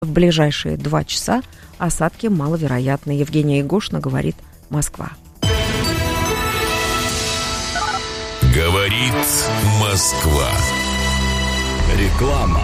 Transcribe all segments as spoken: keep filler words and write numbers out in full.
В ближайшие два часа осадки маловероятны. Евгения Егошина, говорит Москва. Говорит Москва. Реклама.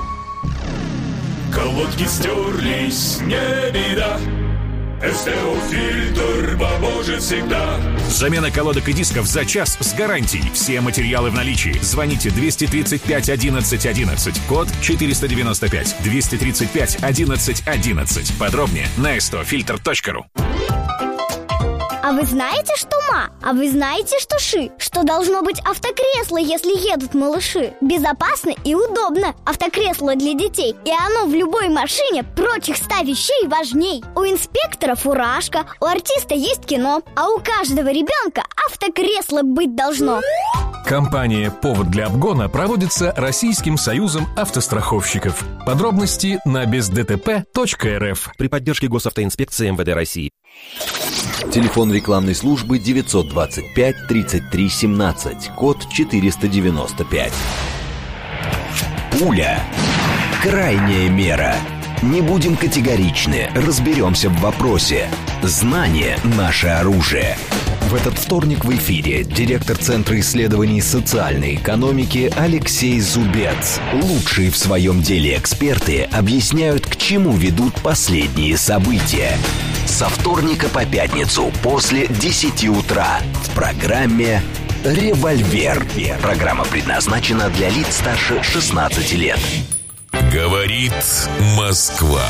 Колодки стерлись, не беда. СТО-фильтр поможет всегда. Замена колодок и дисков за час с гарантией. Все материалы в наличии. Звоните двести тридцать пять одиннадцать одиннадцать, код четыреста девяносто пять. двести тридцать пять одиннадцать одиннадцать. Подробнее на сто фильтр точка ру. А вы знаете, что ма? А вы знаете, что ши? Что должно быть автокресло, если едут малыши? Безопасно и удобно. Автокресло для детей. И оно в любой машине прочих ста вещей важней. У инспектора фуражка, у артиста есть кино, а у каждого ребенка автокресло быть должно. Компания «Повод для обгона» проводится Российским союзом автостраховщиков. Подробности на без дэ тэ пэ точка эр эф. При поддержке Госавтоинспекции эм вэ дэ России. Телефон рекламной службы девятьсот двадцать пять тридцать три семнадцать, код четыреста девяносто пять. Пуля. Крайняя мера. Не будем категоричны, разберемся в вопросе. Знание – наше оружие. В этот вторник в эфире директор Центра исследований социальной экономики Алексей Зубец. Лучшие в своем деле эксперты объясняют, к чему ведут последние события. Со вторника по пятницу после десяти утра в программе «Револьвер». Программа предназначена для лиц старше шестнадцати лет. Говорит Москва.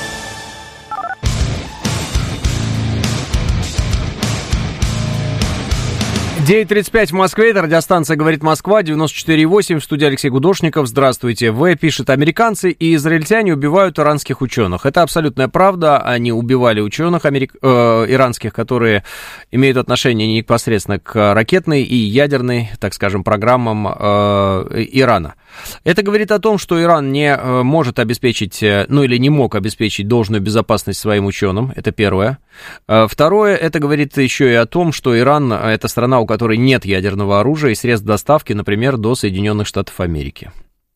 девять тридцать пять в Москве, это радиостанция «Говорит Москва», девяносто четыре и восемь, в студии Алексей Гудошников. Здравствуйте. В пишет: американцы и израильтяне убивают иранских ученых. Это абсолютная правда. Они убивали ученых америк... э, иранских, которые имеют отношение непосредственно к ракетной и ядерной, так скажем, программам э, Ирана. Это говорит о том, что Иран не э, может обеспечить, ну или не мог обеспечить должную безопасность своим ученым. Это первое. Э, второе, это говорит еще и о том, что Иран — это страна, у которой нет ядерного оружия и средств доставки, например, до Соединенных Штатов Америки.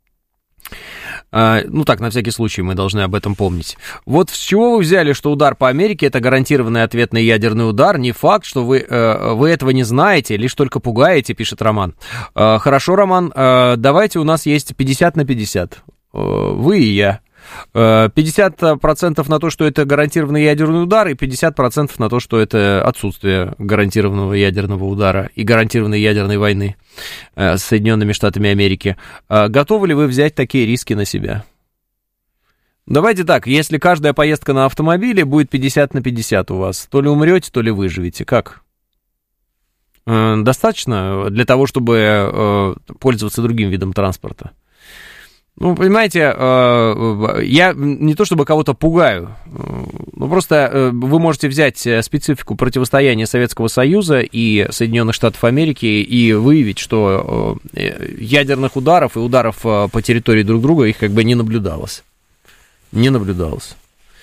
Ну так, на всякий случай мы должны об этом помнить. Вот с чего вы взяли, что удар по Америке — это гарантированный ответный ядерный удар? Не факт, что вы, вы этого не знаете, лишь только пугаете, пишет Роман. Хорошо, Роман, давайте, у нас есть пятьдесят на пятьдесят. Вы и я. пятьдесят процентов на то, что это гарантированный ядерный удар, и пятьдесят процентов на то, что это отсутствие гарантированного ядерного удара и гарантированной ядерной войны с Соединенными Штатами Америки. Готовы ли вы взять такие риски на себя? Давайте так, если каждая поездка на автомобиле будет пятьдесят на пятьдесят у вас, то ли умрете, то ли выживете. Как? Достаточно для того, чтобы пользоваться другим видом транспорта? Ну, понимаете, я не то чтобы кого-то пугаю, но просто вы можете взять специфику противостояния Советского Союза и Соединенных Штатов Америки и выявить, что ядерных ударов и ударов по территории друг друга их как бы не наблюдалось. Не наблюдалось.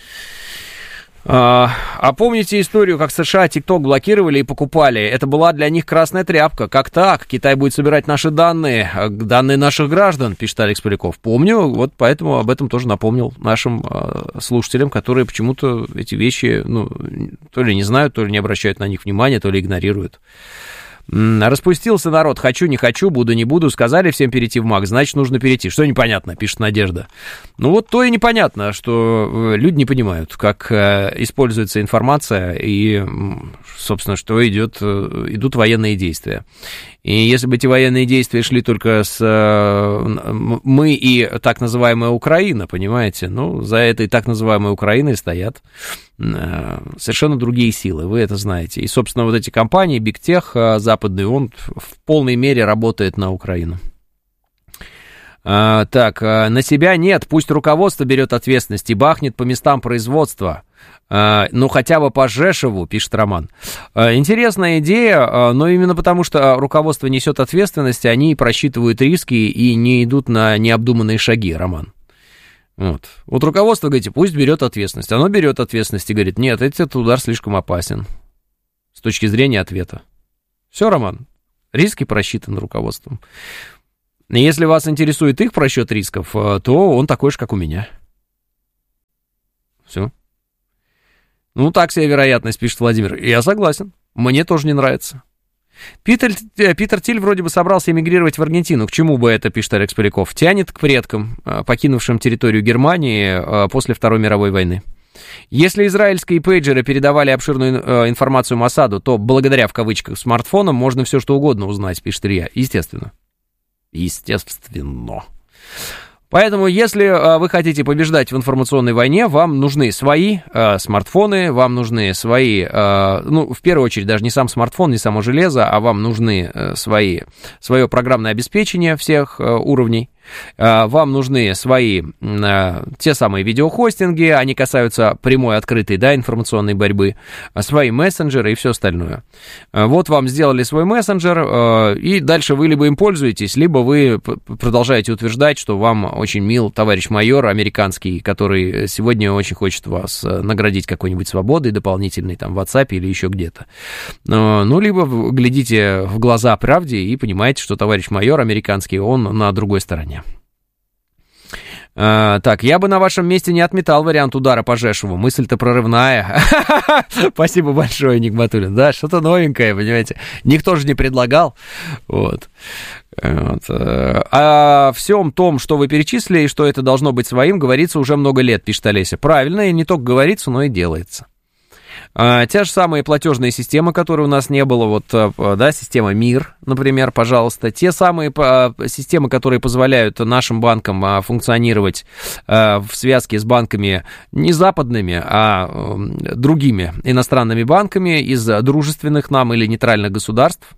А, а помните историю, как США TikTok блокировали и покупали? Это была для них красная тряпка. Как так? Китай будет собирать наши данные, данные наших граждан, пишет Алекс Поляков. Помню, вот поэтому об этом тоже напомнил нашим э, слушателям, которые почему-то эти вещи, ну, то ли не знают, то ли не обращают на них внимания, то ли игнорируют. Распустился народ, хочу, не хочу, буду, не буду, сказали всем перейти в МАК, значит, нужно перейти. Что непонятно, пишет Надежда. Ну вот то и непонятно, что люди не понимают, как используется информация и, собственно, что идет, идут военные действия. И если бы эти военные действия шли только с мы и так называемая Украина, понимаете, ну, за этой так называемой Украиной стоят совершенно другие силы, вы это знаете. И, собственно, вот эти компании, Big Tech, западный, он в полной мере работает на Украину. А, так, на себя нет, пусть руководство берет ответственность и бахнет по местам производства. А, ну, хотя бы по Жешеву, пишет Роман. А, интересная идея, но именно потому, что руководство несет ответственность, они просчитывают риски и не идут на необдуманные шаги, Роман. Вот. Вот руководство, говорите, пусть берет ответственность. Оно берет ответственность и говорит, нет, этот удар слишком опасен с точки зрения ответа. Все, Роман, риски просчитаны руководством. И если вас интересует их просчет рисков, то он такой же, как у меня. Все. Ну, так себе вероятность, пишет Владимир. Я согласен. Мне тоже не нравится. Питер, Питер Тиль вроде бы собрался эмигрировать в Аргентину. К чему бы это, пишет Алекс Поляков? Тянет к предкам, покинувшим территорию Германии после Второй мировой войны. Если израильские пейджеры передавали обширную э, информацию Моссаду, то благодаря, в кавычках, смартфонам можно все что угодно узнать, пишет Илья. Естественно. Естественно. Поэтому, если э, вы хотите побеждать в информационной войне, вам нужны свои э, смартфоны, вам нужны свои, э, ну, в первую очередь, даже не сам смартфон, не само железо, а вам нужны э, свои, свое программное обеспечение всех э, уровней. Вам нужны свои, те самые видеохостинги, они касаются прямой, открытой, да, информационной борьбы, свои мессенджеры и все остальное. Вот вам сделали свой мессенджер, и дальше вы либо им пользуетесь, либо вы продолжаете утверждать, что вам очень мил товарищ майор американский, который сегодня очень хочет вас наградить какой-нибудь свободой дополнительной, там, в WhatsApp или еще где-то. Ну, либо глядите в глаза правде и понимаете, что товарищ майор американский, он на другой стороне. А, так, я бы на вашем месте не отметал вариант удара по Жешеву. Мысль-то прорывная. Спасибо большое, Нигматуллин. Да, что-то новенькое, понимаете. Никто же не предлагал. Вот. Вот. О всем том, что вы перечислили, и что это должно быть своим, говорится уже много лет, пишет Олеся. Правильно, и не только говорится, но и делается. А, те же самые платежные системы, которые у нас не было, вот, да, система МИР, например, пожалуйста, те самые а, системы, которые позволяют нашим банкам а, функционировать а, в связке с банками не западными, а а другими иностранными банками из дружественных нам или нейтральных государств.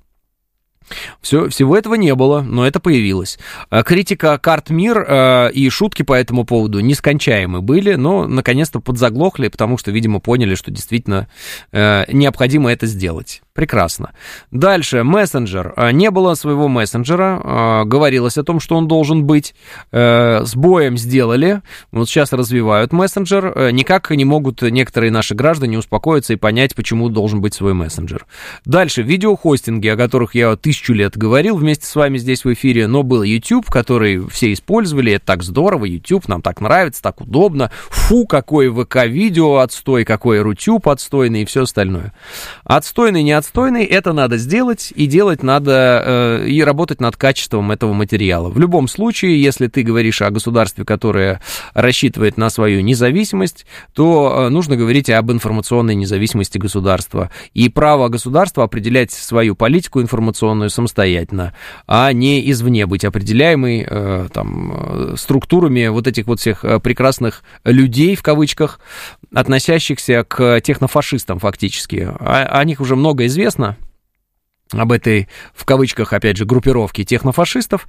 Все, всего этого не было, но это появилось. Критика карт МИР э, и шутки по этому поводу нескончаемы были, но наконец-то подзаглохли, потому что, видимо, поняли, что действительно э, необходимо это сделать. Прекрасно. Дальше, мессенджер. Не было своего мессенджера, э, говорилось о том, что он должен быть. Э, с боем сделали, вот сейчас развивают мессенджер. Э, никак не могут некоторые наши граждане успокоиться и понять, почему должен быть свой мессенджер. Дальше, видеохостинги, о которых я тысячу лет говорил вместе с вами здесь в эфире, но был YouTube, который все использовали, это так здорово, YouTube, нам так нравится, так удобно, фу, какой ВК-видео отстой, какой Рутюб отстойный и все остальное. Отстойный, не отстойный, это надо сделать, и делать надо, э, и работать над качеством этого материала. В любом случае, если ты говоришь о государстве, которое рассчитывает на свою независимость, то э, нужно говорить об информационной независимости государства и право государства определять свою политику информационную самостоятельно, а не извне быть определяемой э, там, структурами вот этих вот всех прекрасных людей, в кавычках, относящихся к технофашистам фактически. О, о них уже много известно, об этой, в кавычках, опять же, группировке технофашистов.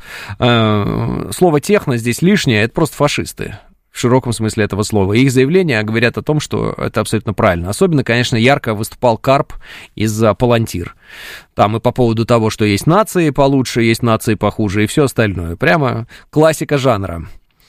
Э, слово «техно» здесь лишнее, это просто фашисты. В широком смысле этого слова. Их заявления говорят о том, что это абсолютно правильно. Особенно, конечно, ярко выступал Карп из Палантир. Там и по поводу того, что есть нации получше, есть нации похуже и все остальное. Прямо классика жанра.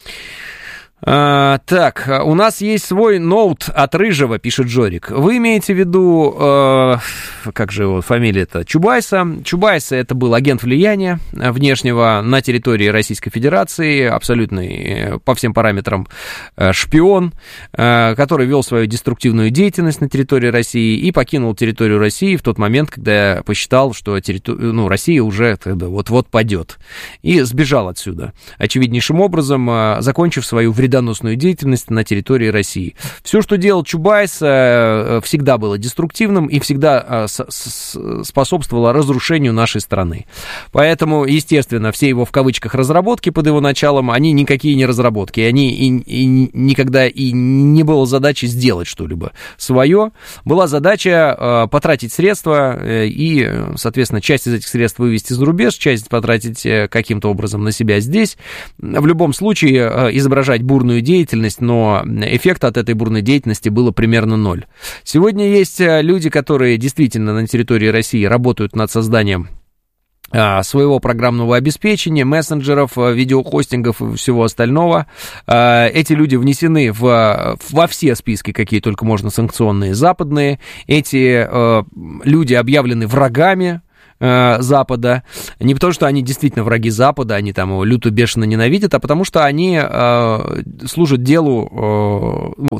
А, так, у нас есть свой ноут от Рыжего, пишет Жорик. Вы имеете в виду, э, как же его фамилия-то, Чубайса? Чубайса — это был агент влияния внешнего на территории Российской Федерации, абсолютный по всем параметрам шпион, э, который вел свою деструктивную деятельность на территории России и покинул территорию России в тот момент, когда посчитал, что территори... ну, Россия уже вот-вот падет, и сбежал отсюда, очевиднейшим образом, э, закончив свою вредную вредоносную деятельность на территории России. Все, что делал Чубайс, всегда было деструктивным и всегда способствовало разрушению нашей страны. Поэтому, естественно, все его, в кавычках, разработки под его началом, они никакие не разработки. Они и, и никогда и не было задачи сделать что-либо свое. Была задача потратить средства и, соответственно, часть из этих средств вывести за рубеж, часть потратить каким-то образом на себя здесь. В любом случае, изображать бурную деятельность, но эффекта от этой бурной деятельности было примерно ноль. Сегодня есть люди, которые действительно на территории России работают над созданием своего программного обеспечения, мессенджеров, видеохостингов и всего остального. Эти люди внесены в, во все списки, какие только можно, санкционные, западные. Эти люди объявлены врагами Запада, не потому, что они действительно враги Запада, они там его люто, бешено ненавидят, а потому что они э, служат делу, э,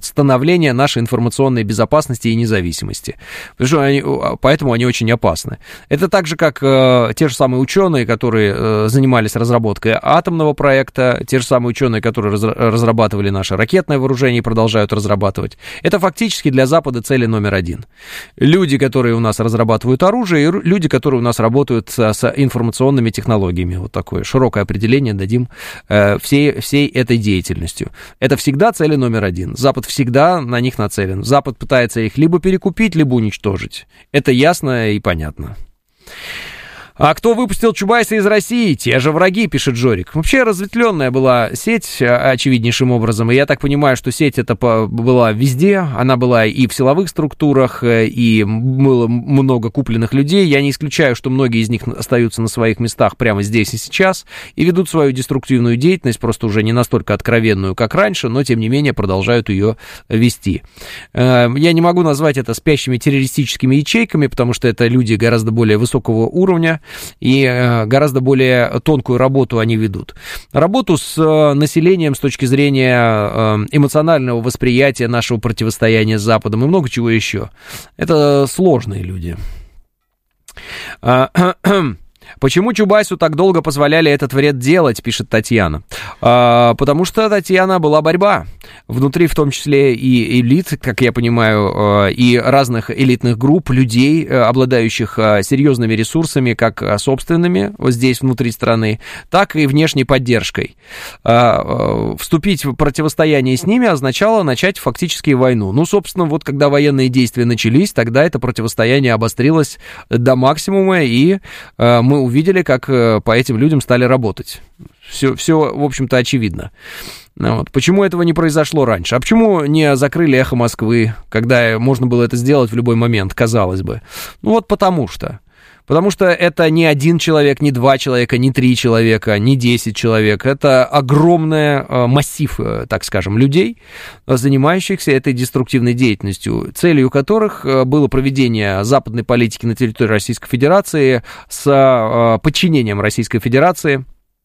вот становления нашей информационной безопасности и независимости. Потому что они, поэтому они очень опасны. Это так же, как э, те же самые ученые, которые э, занимались разработкой атомного проекта, те же самые ученые, которые раз, разрабатывали наше ракетное вооружение и продолжают разрабатывать. Это фактически для Запада цели номер один. Люди, которые у нас разрабатывают оружие, и люди, которые у нас работают с, с информационными технологиями. Вот такое широкое определение дадим э, всей, всей этой деятельностью. Это всегда цели номер один. Запад всегда на них нацелен. Запад пытается их либо перекупить, либо уничтожить. Это ясно и понятно. А кто выпустил Чубайса из России? Те же враги, пишет Жорик. Вообще разветвленная была сеть, очевиднейшим образом. И я так понимаю, что сеть эта была везде. Она была и в силовых структурах, и было много купленных людей. Я не исключаю, что многие из них остаются на своих местах прямо здесь и сейчас и ведут свою деструктивную деятельность, просто уже не настолько откровенную, как раньше, но, тем не менее, продолжают ее вести. Я не могу назвать это спящими террористическими ячейками, потому что это люди гораздо более высокого уровня, и гораздо более тонкую работу они ведут. Работу с населением с точки зрения эмоционального восприятия нашего противостояния с Западом и много чего еще. Это сложные люди. Почему Чубайсу так долго позволяли этот вред делать, пишет Татьяна. А, потому что, Татьяна, была борьба. Внутри, в том числе, и элит, как я понимаю, и разных элитных групп, людей, обладающих серьезными ресурсами, как собственными, вот здесь, внутри страны, так и внешней поддержкой. А, вступить в противостояние с ними означало начать фактически войну. Ну, собственно, вот когда военные действия начались, тогда это противостояние обострилось до максимума, и мы увидели, как по этим людям стали работать. Все, все в общем-то, очевидно. Вот. Почему этого не произошло раньше? А почему не закрыли «Эхо Москвы», когда можно было это сделать в любой момент, казалось бы? Ну вот потому что. Потому что это не один человек, не два человека, не три человека, не десять человек. Это огромный массив, так скажем, людей, занимающихся этой деструктивной деятельностью, целью которых было проведение западной политики на территории Российской Федерации с подчинением Российской Федерации,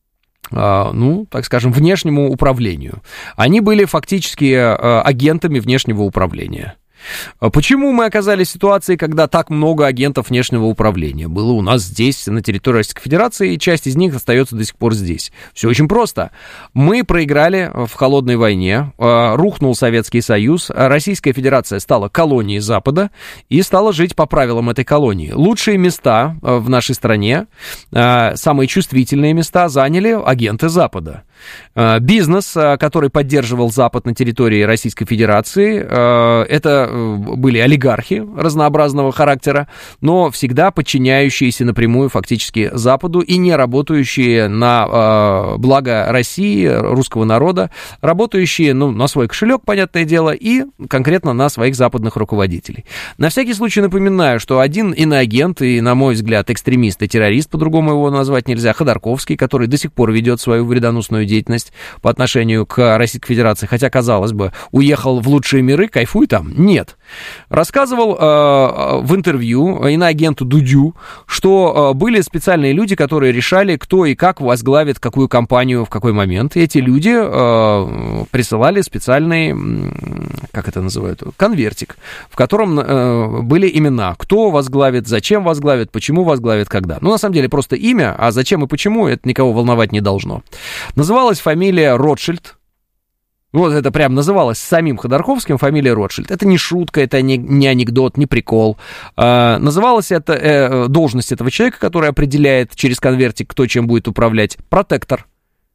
ну, так скажем, внешнему управлению. Они были фактически агентами внешнего управления. Почему мы оказались в ситуации, когда так много агентов внешнего управления было у нас здесь, на территории Российской Федерации, и часть из них остается до сих пор здесь? Все очень просто. Мы проиграли в холодной войне, рухнул Советский Союз, Российская Федерация стала колонией Запада и стала жить по правилам этой колонии. Лучшие места в нашей стране, самые чувствительные места заняли агенты Запада. Бизнес, который поддерживал Запад на территории Российской Федерации, это были олигархи разнообразного характера, но всегда подчиняющиеся напрямую фактически Западу и не работающие на благо России, русского народа, работающие, ну, на свой кошелек, понятное дело, и конкретно на своих западных руководителей. На всякий случай напоминаю, что один иноагент и, на мой взгляд, экстремист и террорист, по-другому его назвать нельзя, Ходорковский, который до сих пор ведет свою вредоносную деятельность по отношению к Российской Федерации, хотя, казалось бы, уехал в лучшие миры, кайфуй там. Нет. Рассказывал э, в интервью иноагенту Дудю, что э, были специальные люди, которые решали, кто и как возглавит какую компанию в какой момент. И эти люди э, присылали специальный, как это называют, конвертик, в котором э, были имена, кто возглавит, зачем возглавит, почему возглавит, когда. Ну, на самом деле, просто имя, а зачем и почему, это никого волновать не должно. Называлась фамилия Ротшильд. Вот это прям называлось самим Ходорковским фамилия Ротшильд. Это не шутка, это не, не анекдот, не прикол. А, называлась это э, должность этого человека, который определяет через конвертик, кто чем будет управлять, протектор.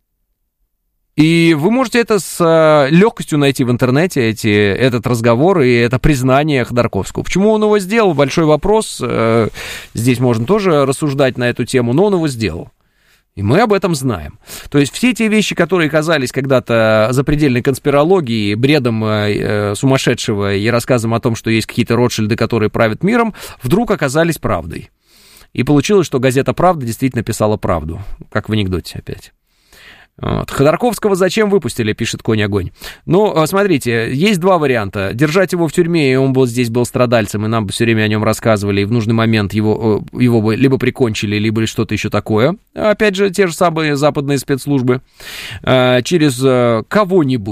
И вы можете это с э, легкостью найти в интернете, эти, этот разговор и это признание Ходорковского. Почему он его сделал? Большой вопрос. Э, здесь можно тоже рассуждать на эту тему, но он его сделал. И мы об этом знаем. То есть все те вещи, которые казались когда-то запредельной конспирологией, бредом э, сумасшедшего и рассказом о том, что есть какие-то Ротшильды, которые правят миром, вдруг оказались правдой. И получилось, что газета «Правда» действительно писала правду. Как в анекдоте опять. Вот. Ходорковского зачем выпустили, пишет Конь Огонь. Ну, смотрите, есть два варианта. Держать его в тюрьме, и он был здесь был страдальцем, и нам бы все время о нем рассказывали, и в нужный момент его, его бы либо прикончили, либо что-то еще такое. Опять же, те же самые западные спецслужбы. Через кого-нибудь,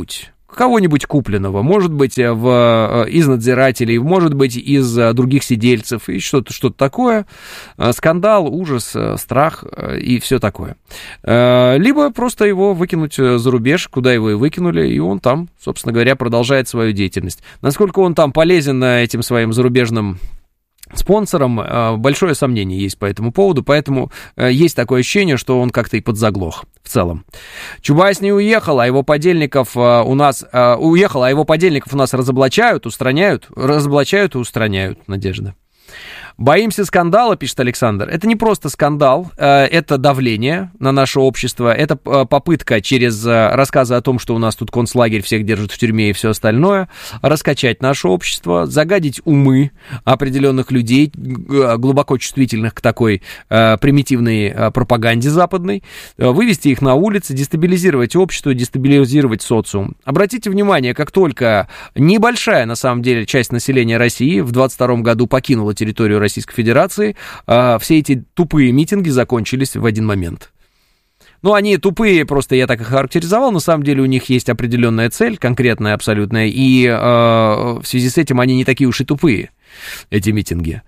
кого-нибудь купленного, может быть, в, из надзирателей, может быть, из других сидельцев, и что-то, что-то такое, скандал, ужас, страх и все такое. Либо просто его выкинуть за рубеж, куда его и выкинули, и он там, собственно говоря, продолжает свою деятельность. Насколько он там полезен этим своим зарубежным спонсором, большое сомнение есть по этому поводу, поэтому есть такое ощущение, что он как-то и подзаглох в целом. Чубайс не уехал, а его подельников у нас уехал, а его подельников у нас разоблачают, устраняют, разоблачают и устраняют, Надежда. Боимся скандала, пишет Александр. Это не просто скандал, это давление на наше общество, это попытка через рассказы о том, что у нас тут концлагерь, всех держат в тюрьме и все остальное, раскачать наше общество, загадить умы определенных людей, глубоко чувствительных к такой примитивной пропаганде западной, вывести их на улицы, дестабилизировать общество, дестабилизировать социум. Обратите внимание, как только небольшая, на самом деле, часть населения России в двадцать втором году покинула территорию России, Российской Федерации, все эти тупые митинги закончились в один момент. Ну, они тупые, просто я так их характеризовал, на самом деле у них есть определенная цель, конкретная абсолютная, и э, в связи с этим они не такие уж и тупые, эти митинги.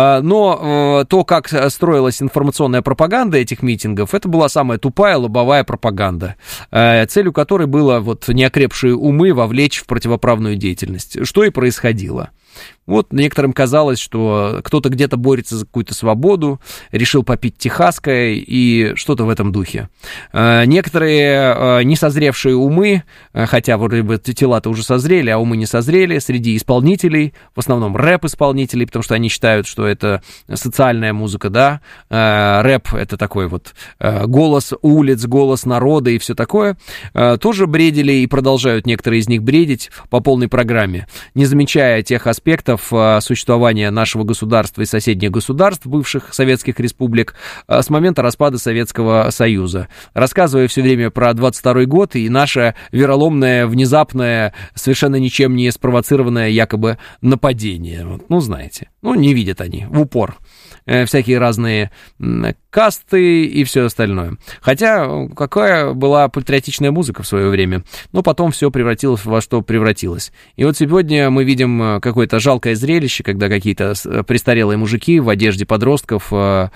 Но то, как строилась информационная пропаганда этих митингов, это была самая тупая лобовая пропаганда, целью которой было вот неокрепшие умы вовлечь в противоправную деятельность, что и происходило. Вот некоторым казалось, что кто-то где-то борется за какую-то свободу, решил попить техасское и что-то в этом духе. Некоторые несозревшие умы, хотя вроде бы тела-то уже созрели, а умы не созрели, среди исполнителей, в основном рэп-исполнителей, потому что они считают, что это социальная музыка, да, рэп — это такой вот голос улиц, голос народа и все такое, тоже бредили и продолжают некоторые из них бредить по полной программе, не замечая тех аспектов существования нашего государства и соседних государств, бывших советских республик, с момента распада Советского Союза, рассказывая все время про двадцать второй год и наше вероломное, внезапное, совершенно ничем не спровоцированное якобы нападение. Ну, знаете, ну, не видят они в упор всякие разные касты и все остальное. Хотя какая была патриотичная музыка в свое время, но потом все превратилось во что превратилось. И вот сегодня мы видим какое-то жалкое зрелище, когда какие-то престарелые мужики в одежде подростков э,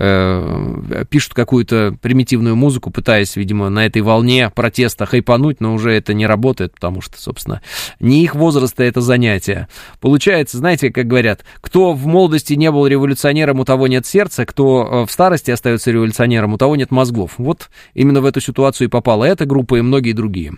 э, пишут какую-то примитивную музыку, пытаясь, видимо, на этой волне протеста хайпануть, но уже это не работает, потому что, собственно, не их возраста это занятие. Получается, знаете, как говорят, кто в молодости не был революционером, у того нет сердца, кто в старости остается революционером, у того нет мозгов. Вот именно в эту ситуацию и попала эта группа и многие другие.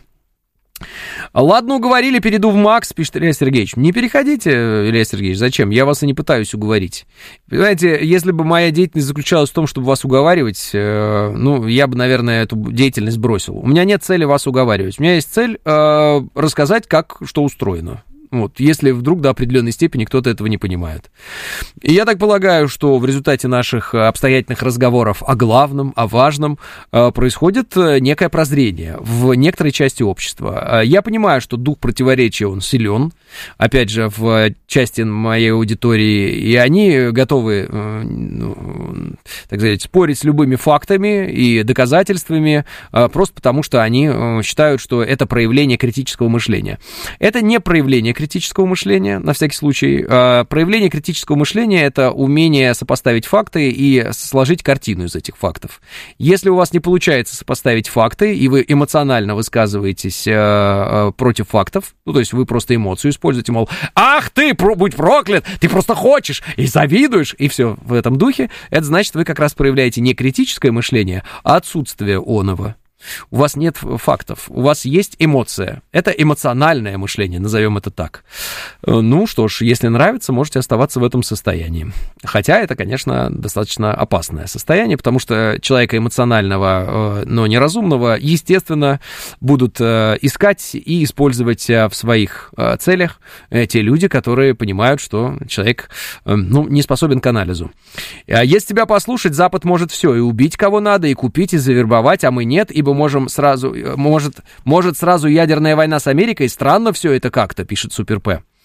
Ладно, уговорили, перейду в МАКС, пишет Илья Сергеевич. Не переходите, Илья Сергеевич, зачем? Я вас и не пытаюсь уговорить. Понимаете, если бы моя деятельность заключалась в том, чтобы вас уговаривать, э, ну, я бы, наверное, эту деятельность бросил. У меня нет цели вас уговаривать. У меня есть цель э, рассказать, как что устроено. Вот, если вдруг до определенной степени кто-то этого не понимает. И я так полагаю, что в результате наших обстоятельных разговоров о главном, о важном, происходит некое прозрение в некоторой части общества. Я понимаю, что дух противоречия, он силен, опять же, в части моей аудитории, и они готовы, ну, так сказать, спорить с любыми фактами и доказательствами, просто потому что они считают, что это проявление критического мышления. Это не проявление критического мышления, на всякий случай. Проявление критического мышления — это умение сопоставить факты и сложить картину из этих фактов. Если у вас не получается сопоставить факты, и вы эмоционально высказываетесь против фактов, ну, то есть вы просто эмоцию используете, мол, ах ты, будь проклят, ты просто хочешь и завидуешь, и все в этом духе, это значит, вы как раз проявляете не критическое мышление, а отсутствие оного. У вас нет фактов, у вас есть эмоция. Это эмоциональное мышление, назовем это так. Ну что ж, если нравится, можете оставаться в этом состоянии. Хотя это, конечно, достаточно опасное состояние, потому что человека эмоционального, но неразумного, естественно, будут искать и использовать в своих целях те люди, которые понимают, что человек, ну, не способен к анализу. Если тебя послушать, Запад может все, и убить кого надо, и купить, и завербовать, а мы нет, ибо можем сразу, может, может сразу ядерная война с Америкой, странно все это как-то, пишет Супер П.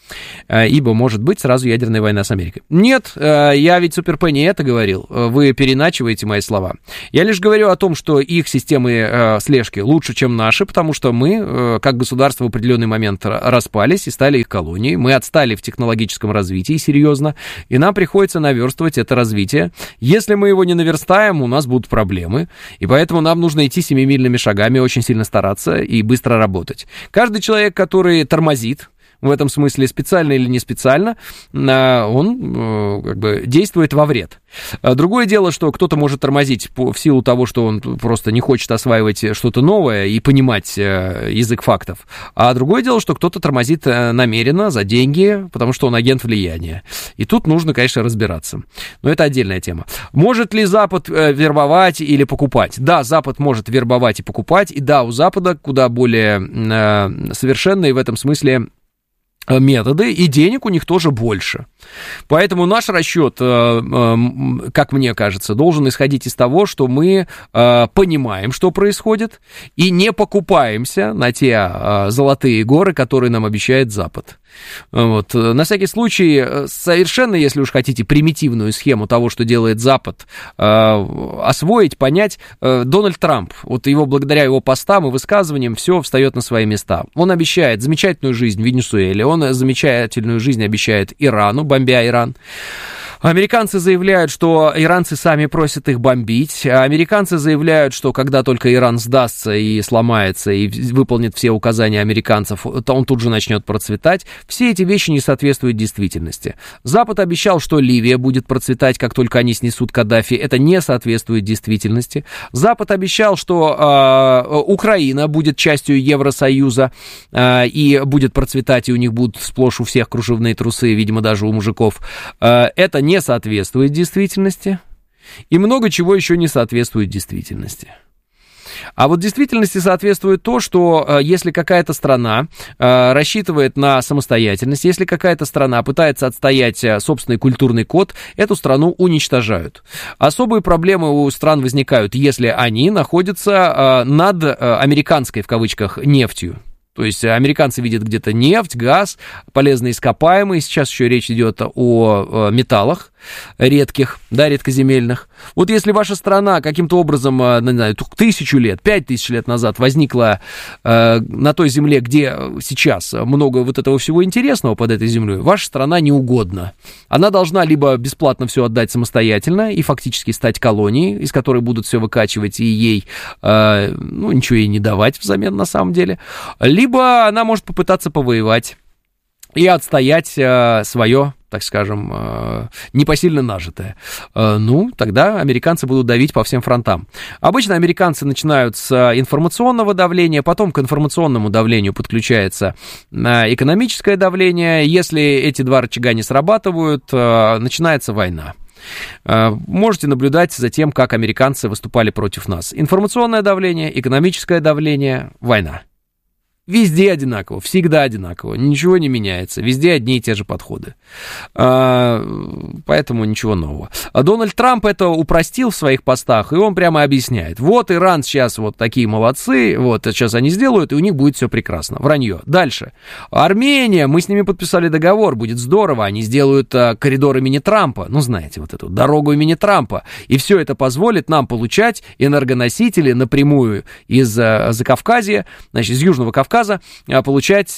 ибо может быть сразу ядерная война с Америкой. Нет, я ведь Суперпэ не это говорил, вы переначиваете мои слова. Я лишь говорю о том, что их системы слежки лучше, чем наши, потому что мы, как государство, в определенный момент распались и стали их колонией, мы отстали в технологическом развитии серьезно, и нам приходится наверстывать это развитие. Если мы его не наверстаем, у нас будут проблемы, и поэтому нам нужно идти семимильными шагами, очень сильно стараться и быстро работать. Каждый человек, который тормозит, в этом смысле специально или не специально, он как бы действует во вред. Другое дело, что кто-то может тормозить в силу того, что он просто не хочет осваивать что-то новое и понимать язык фактов. А другое дело, что кто-то тормозит намеренно за деньги, потому что он агент влияния. И тут нужно, конечно, разбираться. Но это отдельная тема. Может ли Запад вербовать или покупать? Да, Запад может вербовать и покупать. И да, у Запада куда более совершенные в этом смысле методы, и денег у них тоже больше. Поэтому наш расчет, как мне кажется, должен исходить из того, что мы понимаем, что происходит, и не покупаемся на те золотые горы, которые нам обещает Запад. Вот. На всякий случай, совершенно, если уж хотите, примитивную схему того, что делает Запад, освоить, понять, Дональд Трамп, вот его, благодаря его постам и высказываниям, все встает на свои места. Он обещает замечательную жизнь в Венесуэле, он замечательную жизнь обещает Ирану, бомбя Иран. Американцы заявляют, что иранцы сами просят их бомбить. Американцы заявляют, что когда только Иран сдастся и сломается, и выполнит все указания американцев, то он тут же начнет процветать. Все эти вещи не соответствуют действительности. Запад обещал, что Ливия будет процветать, как только они снесут Каддафи. Это не соответствует действительности. Запад обещал, что э, Украина будет частью Евросоюза э, и будет процветать, и у них будут сплошь у всех кружевные трусы, видимо, даже у мужиков. Э, это не не соответствует действительности, и много чего еще не соответствует действительности. А вот действительности соответствует то, что если какая-то страна э, рассчитывает на самостоятельность, если какая-то страна пытается отстоять собственный культурный код, эту страну уничтожают. Особые проблемы у стран возникают, если они находятся э, над э, американской, в кавычках, нефтью. То есть американцы видят где-то нефть, газ, полезные ископаемые. Сейчас еще речь идет о металлах редких, да, редкоземельных. Вот если ваша страна каким-то образом, не знаю, тысячу лет, пять тысяч лет назад возникла э, на той земле, где сейчас много вот этого всего интересного под этой землей, ваша страна неугодна. Она должна либо бесплатно все отдать самостоятельно и фактически стать колонией, из которой будут все выкачивать и ей, э, ну, ничего ей не давать взамен на самом деле, либо она может попытаться повоевать и отстоять э, свое, так скажем, э, непосильно нажитое. Э, ну, тогда американцы будут давить по всем фронтам. Обычно американцы начинают с информационного давления, потом к информационному давлению подключается э, экономическое давление. Если эти два рычага не срабатывают, э, начинается война. Можете наблюдать за тем, как американцы выступали против нас. Информационное давление, экономическое давление, война. Везде одинаково, всегда одинаково, ничего не меняется, везде одни и те же подходы, а, поэтому ничего нового. А Дональд Трамп это упростил в своих постах, и он прямо объясняет, вот Иран сейчас вот такие молодцы, вот сейчас они сделают, и у них будет все прекрасно. Вранье. Дальше. Армения, мы с ними подписали договор, будет здорово, они сделают а, коридор имени Трампа, ну знаете, вот эту дорогу имени Трампа, и все это позволит нам получать энергоносители напрямую из а, Закавказья, значит, из Южного Кавказа, получать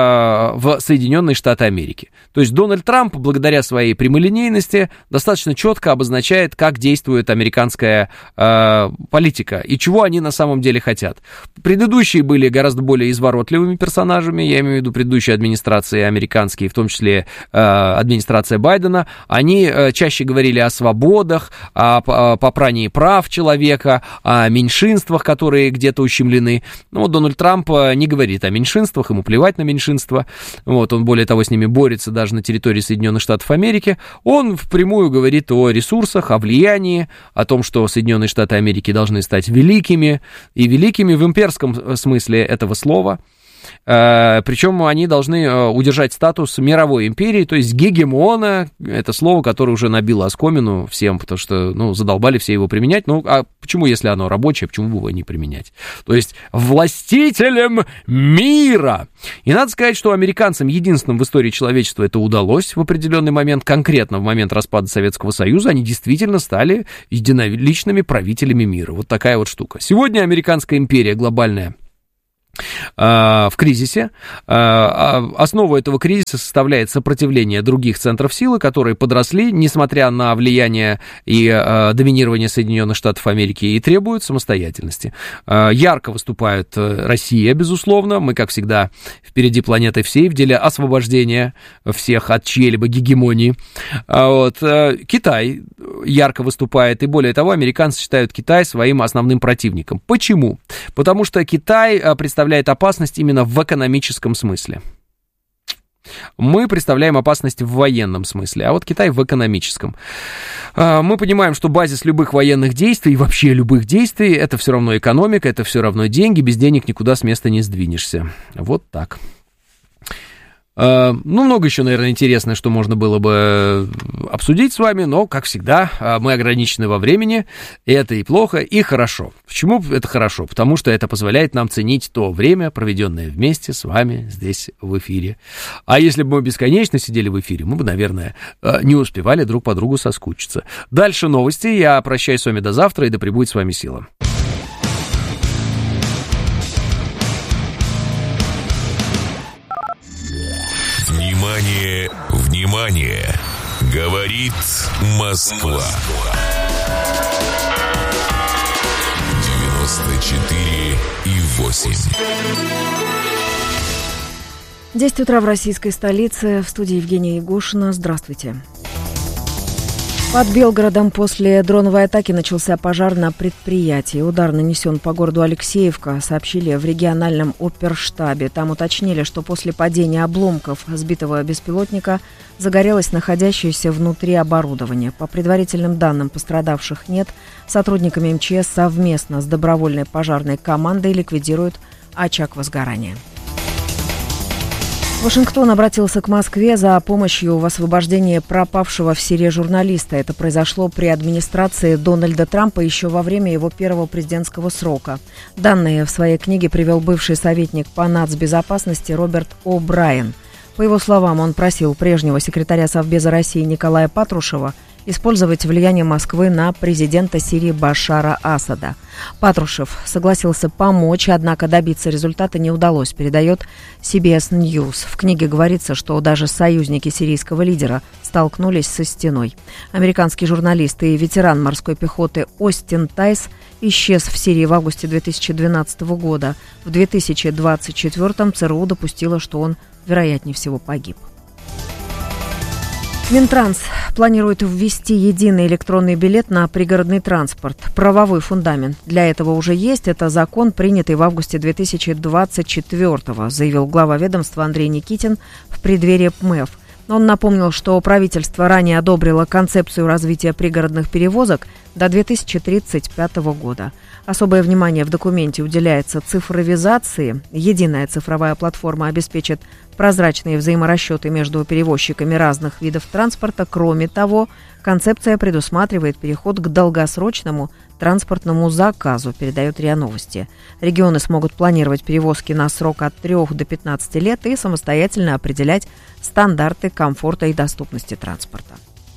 в Соединенные Штаты Америки. То есть Дональд Трамп, благодаря своей прямолинейности, достаточно четко обозначает, как действует американская э, политика и чего они на самом деле хотят. Предыдущие были гораздо более изворотливыми персонажами, я имею в виду предыдущие администрации американские, в том числе э, администрация Байдена. Они э, чаще говорили о свободах, о, о попрании прав человека, о меньшинствах, которые где-то ущемлены. Но вот Дональд Трамп не говорит говорит о меньшинствах, ему плевать на меньшинства, вот, он, более того, с ними борется даже на территории Соединенных Штатов Америки, он впрямую говорит о ресурсах, о влиянии, о том, что Соединенные Штаты Америки должны стать великими, и великими в имперском смысле этого слова. Причем они должны удержать статус мировой империи, то есть гегемона, это слово, которое уже набило оскомину всем, потому что, ну, задолбали все его применять. Ну, а почему, если оно рабочее, почему бы его не применять? То есть властителем мира. И надо сказать, что американцам единственным в истории человечества это удалось в определенный момент, конкретно в момент распада Советского Союза, они действительно стали единоличными правителями мира. Вот такая вот штука. Сегодня американская империя глобальная в кризисе. Основу этого кризиса составляет сопротивление других центров силы, которые подросли, несмотря на влияние и доминирование Соединенных Штатов Америки, и требуют самостоятельности. Ярко выступает Россия, безусловно. Мы, как всегда, впереди планеты всей в деле освобождения всех от чьей-либо гегемонии. Вот. Китай ярко выступает, и более того, американцы считают Китай своим основным противником. Почему? Потому что Китай представляет представляет опасность именно в экономическом смысле. Мы представляем опасность в военном смысле, а вот Китай в экономическом. Мы понимаем, что базис любых военных действий, вообще любых действий, это все равно экономика, это все равно деньги, без денег никуда с места не сдвинешься. Вот так. Ну, много еще, наверное, интересного, что можно было бы обсудить с вами, но, как всегда, мы ограничены во времени, и это и плохо, и хорошо. Почему это хорошо? Потому что это позволяет нам ценить то время, проведенное вместе с вами здесь в эфире. А если бы мы бесконечно сидели в эфире, мы бы, наверное, не успевали друг по другу соскучиться. Дальше новости, я прощаюсь с вами до завтра, и да пребудет с вами сила. Внимание, внимание! Говорит Москва. девяносто четыре и восемь. десять утра в российской столице. В студии Евгения Егошина. Здравствуйте. Под Белгородом после дроновой атаки начался пожар на предприятии. Удар нанесен по городу Алексеевка, сообщили в региональном оперштабе. Там уточнили, что после падения обломков сбитого беспилотника загорелось находящееся внутри оборудование. По предварительным данным, пострадавших нет. Сотрудниками эм че эс совместно с добровольной пожарной командой ликвидируют очаг возгорания. Вашингтон обратился к Москве за помощью в освобождении пропавшего в Сирии журналиста. Это произошло при администрации Дональда Трампа еще во время его первого президентского срока. Данные в своей книге привел бывший советник по нацбезопасности Роберт О'Брайен. По его словам, он просил прежнего секретаря Совбеза России Николая Патрушева использовать влияние Москвы на президента Сирии Башара Асада. Патрушев согласился помочь, однако добиться результата не удалось, передает си би эс News. В книге говорится, что даже союзники сирийского лидера столкнулись со стеной. Американский журналист и ветеран морской пехоты Остин Тайс исчез в Сирии в августе две тысячи двенадцатого года. В две тысячи двадцать четвёртом ЦРУ допустило, что он, вероятнее всего, погиб. Минтранс планирует ввести единый электронный билет на пригородный транспорт. Правовой фундамент для этого уже есть. Это закон, принятый в августе две тысячи двадцать четвёртого, заявил глава ведомства Андрей Никитин в преддверии ПМЭФ. Он напомнил, что правительство ранее одобрило концепцию развития пригородных перевозок до две тысячи тридцать пятого года. Особое внимание в документе уделяется цифровизации. Единая цифровая платформа обеспечит прозрачные взаиморасчеты между перевозчиками разных видов транспорта. Кроме того, концепция предусматривает переход к долгосрочному транспортному заказу, передает РИА Новости. Регионы смогут планировать перевозки на срок от трёх до пятнадцати лет и самостоятельно определять стандарты комфорта и доступности транспорта.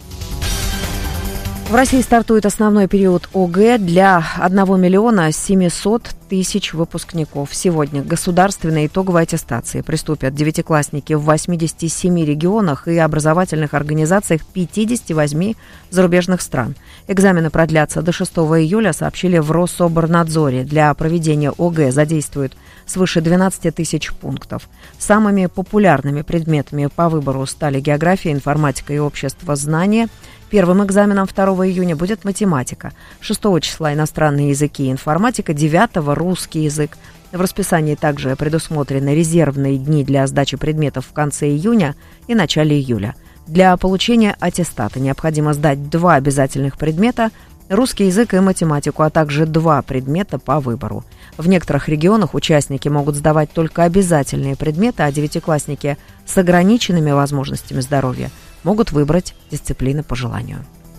В России стартует основной период ОГЭ для одного миллиона семисот тысяч выпускников. Сегодня к государственной итоговой аттестации приступят девятиклассники в восьмидесяти семи регионах и образовательных организациях пятидесяти восьми зарубежных стран. Экзамены продлятся до шестого июля, сообщили в Рособорнадзоре. Для проведения ОГЭ задействуют свыше двенадцати тысяч пунктов. Самыми популярными предметами по выбору стали география, информатика и обществознание. Первым экзаменом второго июня будет математика, шестого числа иностранные языки и информатика, девятого русский язык. В расписании также предусмотрены резервные дни для сдачи предметов в конце июня и начале июля. Для получения аттестата необходимо сдать два обязательных предмета русский язык и математику, а также два предмета по выбору. В некоторых регионах участники могут сдавать только обязательные предметы, а девятиклассники с ограниченными возможностями здоровья могут выбрать дисциплины по желанию.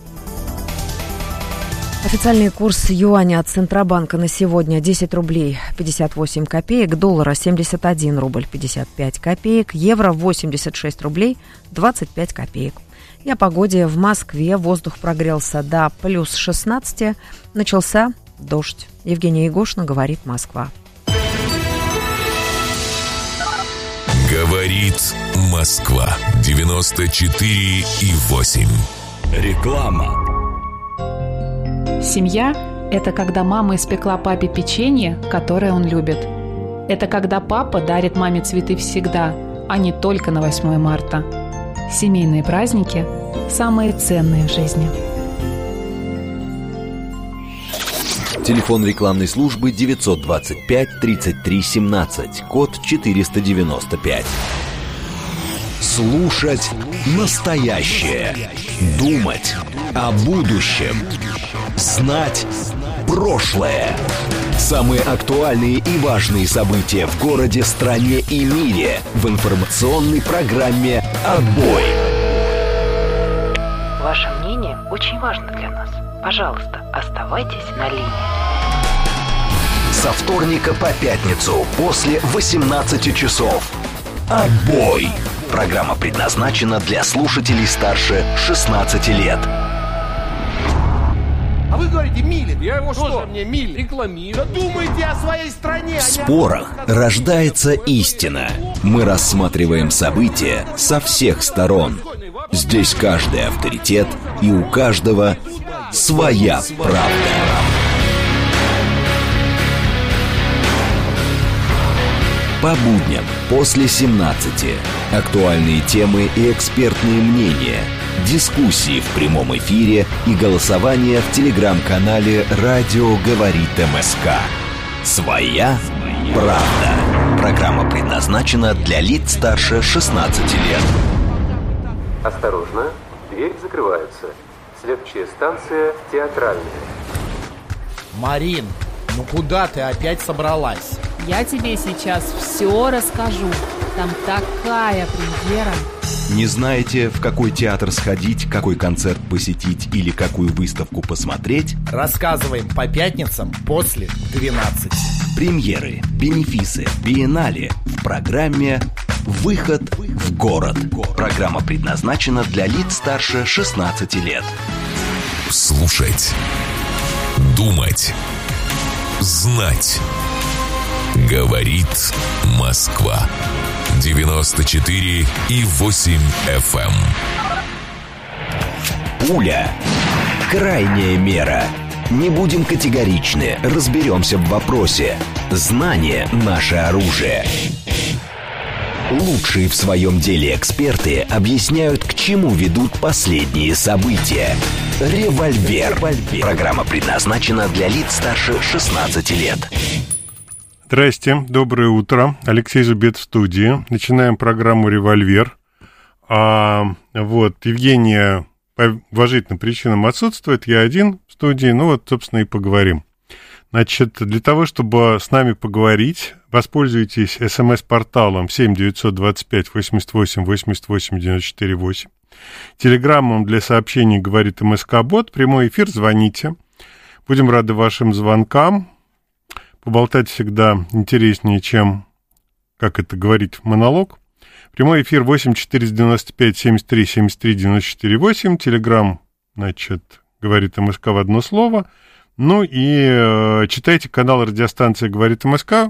Официальный курс юаня от Центробанка на сегодня десять рублей пятьдесят восемь копеек, доллара семьдесят один рубль пятьдесят пять копеек, евро восемьдесят шесть рублей двадцать пять копеек. И о погоде. В Москве воздух прогрелся до плюс шестнадцати, начался дождь. Евгения Егошина, говорит Москва. Говорит Москва. девяносто четыре и восемь. Реклама. Семья – это когда мама испекла папе печенье, которое он любит. Это когда папа дарит маме цветы всегда, а не только на восьмое марта. Семейные праздники – самые ценные в жизни. Телефон рекламной службы девятьсот двадцать пять тридцать три семнадцать, код четыреста девяносто пять. Слушать настоящее. Думать о будущем. Знать прошлое. Самые актуальные и важные события в городе, стране и мире в информационной программе «Отбой». Ваше мнение очень важно для нас. Пожалуйста, оставайтесь на линии. Со вторника по пятницу после восемнадцати часов. «Отбой». Программа предназначена для слушателей старше шестнадцати лет. А вы говорите, Милин. Я его что? Тоже мне Милин. Рекламирую. Да думайте о своей стране. В спорах рождается истина. Мы рассматриваем события со всех сторон. Здесь каждый авторитет, и у каждого своя правда. По будням после семнадцати. Актуальные темы и экспертные мнения. Дискуссии в прямом эфире и голосование в телеграм-канале «Радио говорит МСК». Своя правда. Программа предназначена для лиц старше шестнадцати лет. Осторожно, дверь закрывается. Следующая станция Театральная. Марин, ну куда ты опять собралась? Я тебе сейчас все расскажу. Там такая премьера. Не знаете, в какой театр сходить, какой концерт посетить или какую выставку посмотреть? Рассказываем по пятницам после двенадцати. Премьеры, бенефисы, биеннале в программе «Выход в город». Программа предназначена для лиц старше шестнадцати лет. Слушать, думать, знать. Говорит Москва. девяносто четыре и восемь эф эм. Пуля. Крайняя мера. Не будем категоричны, разберемся в вопросе. Знание – наше оружие. Лучшие в своем деле эксперты объясняют, к чему ведут последние события. Револьвер. Программа предназначена для лиц старше шестнадцати лет. Здрасте, доброе утро. Алексей Зубец в студии. Начинаем программу «Револьвер». А, вот, Евгения по уважительным причинам отсутствует, я один в студии, ну вот, собственно, и поговорим. Значит, для того, чтобы с нами поговорить, воспользуйтесь смс-порталом семь девятьсот двадцать пять восемьдесят восемь восемьдесят восемь девяносто четыре восемь. Телеграммом для сообщений говорит МСК-бот. Прямой эфир, звоните. Будем рады вашим звонкам. Поболтать всегда интереснее, чем, как это говорить, монолог. Прямой эфир восемь четыреста девяносто пять семьдесят три семьдесят три девяносто четыре восемь. Телеграм, значит, говорит МСК в одно слово. Ну и э, читайте канал радиостанции «Говорит МСК» в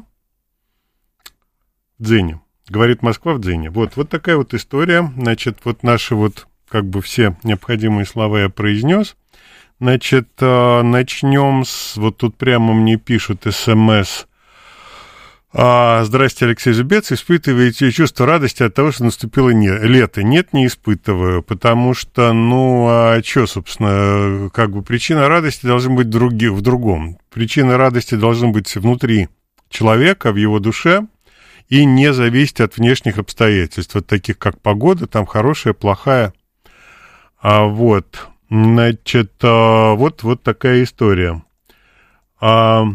Дзене. «Говорит Москва» в Дзене. Вот, вот такая вот история. Значит, вот наши вот, как бы все необходимые слова я произнес. Значит, начнем с... Вот тут прямо мне пишут СМС. Здрасте, Алексей Зубец. Испытываете чувство радости от того, что наступило не... лето? Нет, не испытываю, потому что, ну, а что, собственно, как бы причина радости должна быть други... в другом. Причина радости должна быть внутри человека, в его душе, и не зависеть от внешних обстоятельств, вот таких как погода, там хорошая, плохая. А вот... Значит, вот, вот такая история. А,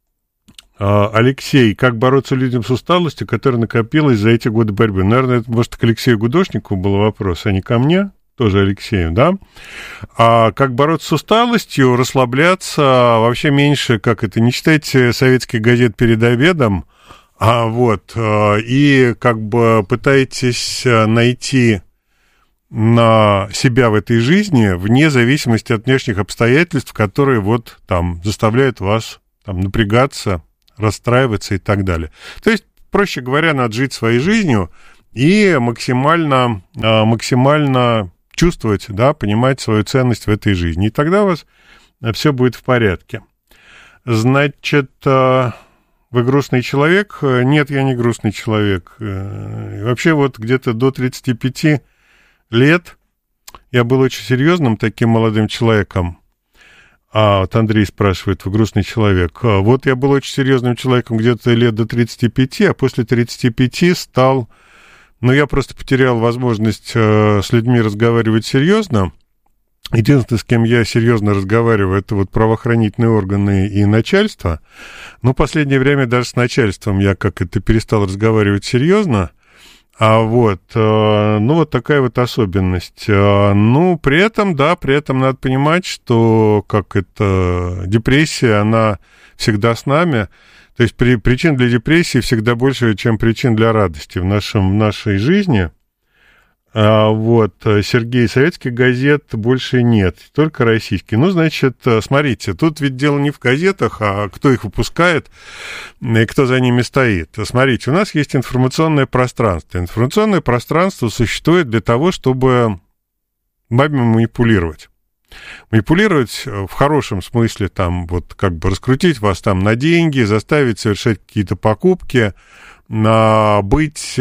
а, Алексей, как бороться людям с усталостью, которая накопилась за эти годы борьбы? Наверное, это, может, к Алексею Гудошникову был вопрос, а не ко мне, тоже Алексею, да? А как бороться с усталостью, расслабляться, вообще меньше, как это, не читать советских газет перед обедом, а вот, и как бы пытаетесь найти на себя в этой жизни вне зависимости от внешних обстоятельств, которые вот там заставляют вас там напрягаться, расстраиваться и так далее. То есть, проще говоря, надо жить своей жизнью и максимально, максимально чувствовать, да, понимать свою ценность в этой жизни. И тогда у вас все будет в порядке. Значит, вы грустный человек? Нет, я не грустный человек. Вообще вот где-то до тридцати пяти лет я был очень серьезным таким молодым человеком. А вот Андрей спрашивает, вы грустный человек. А вот я был очень серьезным человеком где-то лет до тридцати пяти, а после тридцати пяти стал... Ну, я просто потерял возможность э, с людьми разговаривать серьезно. Единственное, с кем я серьезно разговариваю, это вот правоохранительные органы и начальство. Но в последнее время даже с начальством я как это перестал разговаривать серьезно. А вот, э, ну, вот такая вот особенность. Э, ну, при этом, да, при этом надо понимать, что как это, депрессия, она всегда с нами. То есть при, причин для депрессии всегда больше, чем причин для радости в, нашем, в нашей жизни. А, вот, Сергей, советских газет больше нет, только российские. Ну, значит, смотрите, тут ведь дело не в газетах, а кто их выпускает и кто за ними стоит. Смотрите, у нас есть информационное пространство. Информационное пространство существует для того, чтобы вами манипулировать. Манипулировать в хорошем смысле, там, вот, как бы раскрутить вас там на деньги, заставить совершать какие-то покупки, на быть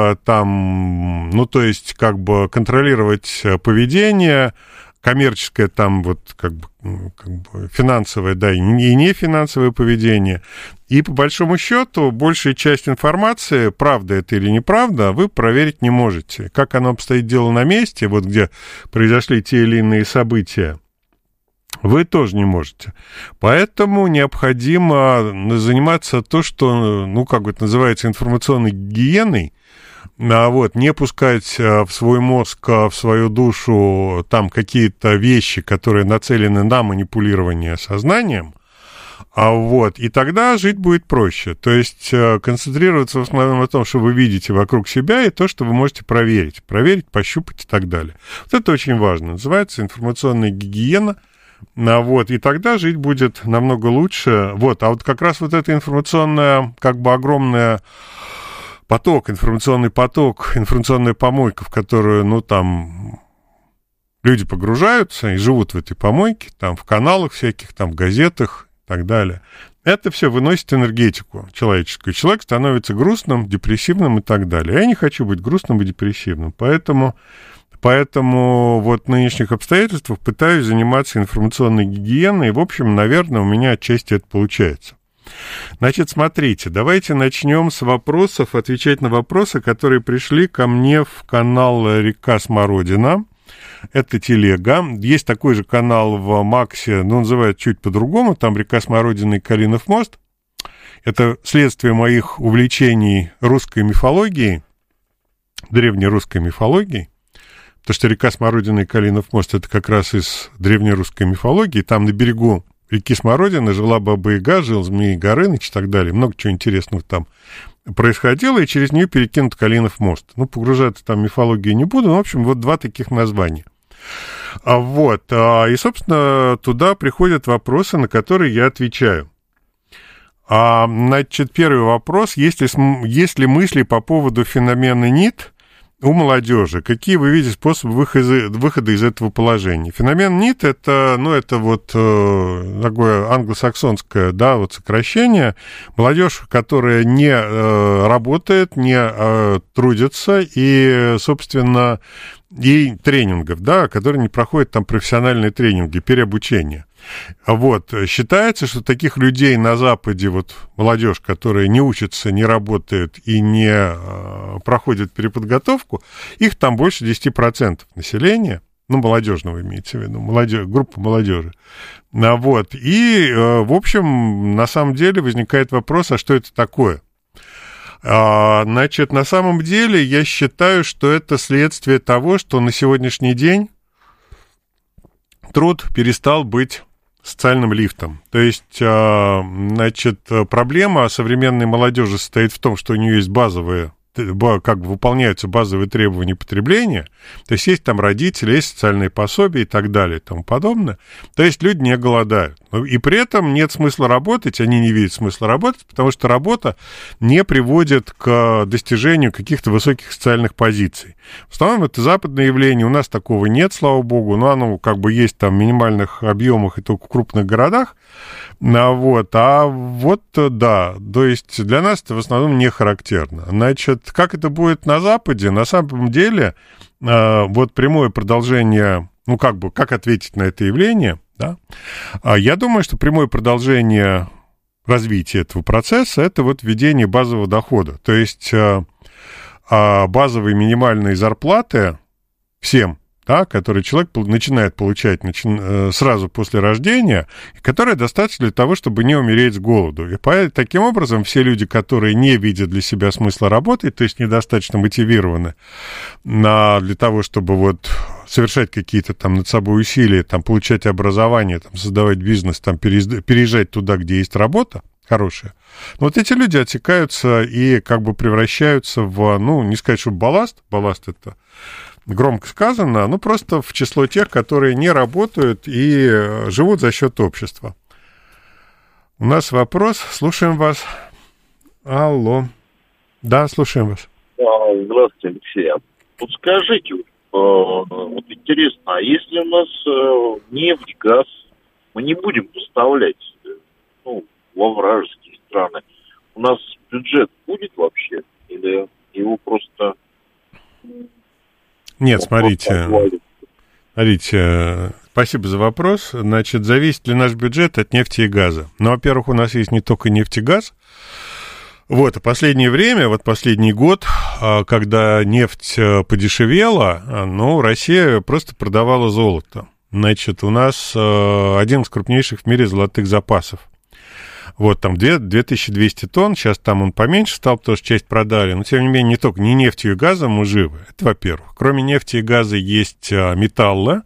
там, ну, то есть, как бы контролировать поведение, коммерческое там, вот, как бы, как бы финансовое, да, и не финансовое поведение. И, по большому счету, большая часть информации, правда это или неправда, вы проверить не можете. Как оно обстоит дело на месте, вот где произошли те или иные события, вы тоже не можете. Поэтому необходимо заниматься то, что, ну, как это называется, информационной гигиеной, а вот, не пускать в свой мозг, в свою душу там какие-то вещи, которые нацелены на манипулирование сознанием, а вот, и тогда жить будет проще. То есть концентрироваться в основном на том, что вы видите вокруг себя, и то, что вы можете проверить. Проверить, пощупать и так далее. Вот это очень важно. Называется информационная гигиена. А вот, и тогда жить будет намного лучше. Вот, а вот как раз вот эта информационная, как бы огромная поток, информационный поток, информационная помойка, в которую, ну, там, люди погружаются и живут в этой помойке, там, в каналах всяких, там, в газетах и так далее. Это все выносит энергетику человеческую. Человек становится грустным, депрессивным и так далее. Я не хочу быть грустным и депрессивным, поэтому... Поэтому вот в нынешних обстоятельствах пытаюсь заниматься информационной гигиеной, и, в общем, наверное, у меня отчасти это получается. Значит, смотрите, давайте начнем с вопросов, отвечать на вопросы, которые пришли ко мне в канал «Река Смородина». Это телега. Есть такой же канал в Максе, но называют чуть по-другому, там «Река Смородина» и «Калинов мост». Это следствие моих увлечений русской мифологией, древнерусской мифологией. Потому что река Смородина и Калинов мост — это как раз из древнерусской мифологии. Там на берегу реки Смородины жила Баба-Яга, жил Змей Горыныч и так далее. Много чего интересного там происходило, и через нее перекинут Калинов мост. Ну, погружаться там в мифологию не буду, но, в общем, вот два таких названия. А вот, и, собственно, туда приходят вопросы, на которые я отвечаю. А, значит, первый вопрос. Есть ли, есть ли мысли по поводу феномена НИТ у молодежи? Какие вы видите способы выхода, выхода из этого положения? Феномен НИТ — это, ну, это вот э, такое англосаксонское, да, вот сокращение. Молодежь, которая не э, работает, не э, трудится и, собственно, и тренингов, да, которые не проходят там профессиональные тренинги, переобучение. Вот, считается, что таких людей на Западе, вот молодежь, которая не учится, не работает и не э, проходит переподготовку, их там больше десять процентов населения. Ну, молодежного имеется в виду, молодежь, группа молодежи. А вот, и, в общем, на самом деле возникает вопрос, а что это такое? А, значит, на самом деле я считаю, что это следствие того, что на сегодняшний день труд перестал быть социальным лифтом. То есть, а, значит, проблема современной молодежи состоит в том, что у нее есть базовые, как бы выполняются базовые требования потребления, то есть есть там родители, есть социальные пособия и так далее и тому подобное, то есть люди не голодают. И при этом нет смысла работать, они не видят смысла работать, потому что работа не приводит к достижению каких-то высоких социальных позиций. В основном это западное явление, у нас такого нет, слава богу, но оно как бы есть там в минимальных объемах и только в крупных городах, а вот, а вот, да, то есть для нас это в основном не характерно. Значит, как это будет на Западе, на самом деле, вот прямое продолжение, ну, как бы, как ответить на это явление, да, я думаю, что прямое продолжение развития этого процесса – это вот введение базового дохода, то есть базовые минимальные зарплаты всем, да, которые человек начинает получать начи... сразу после рождения, и которые достаточно для того, чтобы не умереть с голоду. И по... таким образом все люди, которые не видят для себя смысла работать, то есть недостаточно мотивированы на... для того, чтобы вот совершать какие-то там над собой усилия, там, получать образование, там, создавать бизнес, там, переезжать туда, где есть работа хорошая. Но вот эти люди отсекаются и как бы превращаются в, ну, не сказать, что балласт, балласт это громко сказано, ну, просто в число тех, которые не работают и живут за счет общества. У нас вопрос, слушаем вас. Алло. Да, слушаем вас. Здравствуйте, Алексей. Вот скажите, вот интересно, а если у нас нефть, газ, мы не будем поставлять, ну, во вражеские страны, у нас бюджет будет вообще? Или его просто... Нет, смотрите, смотрите, спасибо за вопрос. Значит, зависит ли наш бюджет от нефти и газа? Ну, во-первых, у нас есть не только нефть и газ. Вот, а последнее время, вот последний год, когда нефть подешевела, ну, Россия просто продавала золото. Значит, у нас один из крупнейших в мире золотых запасов. Вот, там две тысячи двести тонн, сейчас там он поменьше стал, потому что часть продали, но, тем не менее, не только, не нефтью и газом мы живы, это во-первых. Кроме нефти и газа есть металлы,